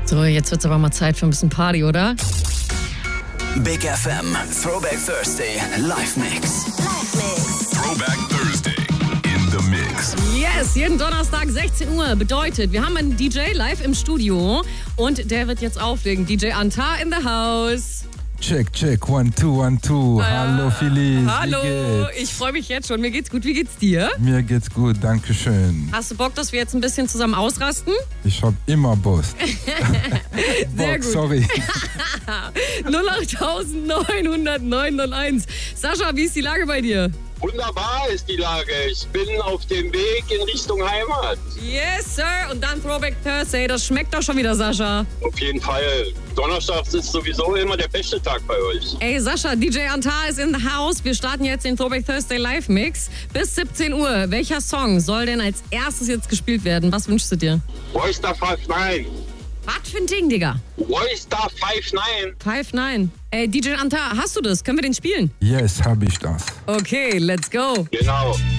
So, jetzt wird's aber mal Zeit für ein bisschen Party, oder? Big FM Throwback Thursday Live Mix. Throwback Thursday in the Mix. Yes, jeden Donnerstag 16 Uhr bedeutet, wir haben einen DJ live im Studio und der wird jetzt auflegen. DJ Antar in the house. Check, 1, 2, 1, 2. Hallo Philly. Hallo, Wie geht's? ich freue mich jetzt schon. Mir geht's gut. Wie geht's dir? Mir geht's gut, danke schön. Hast du Bock, dass wir jetzt ein bisschen zusammen ausrasten? Ich hab immer Bock. Sehr gut. Sorry. 08901. Sascha, wie ist die Lage bei dir? Wunderbar ist die Lage. Ich bin auf dem Weg in Richtung Heimat. Yes, Sir. Und dann Throwback Thursday. Das schmeckt doch schon wieder, Sascha. Auf jeden Fall. Donnerstags ist sowieso immer der beste Tag bei euch. Ey, Sascha, DJ Antar ist in the house. Wir starten jetzt den Throwback Thursday Live Mix. Bis 17 Uhr. Welcher Song soll denn als erstes jetzt gespielt werden? Was wünschst du dir? Oyster 5-9. Was für ein Ding, Digga? Oyster 5-9. 5-9. Ey, DJ Antar, hast du das? Können wir den spielen? Yes, hab ich das. Okay, let's go. Genau.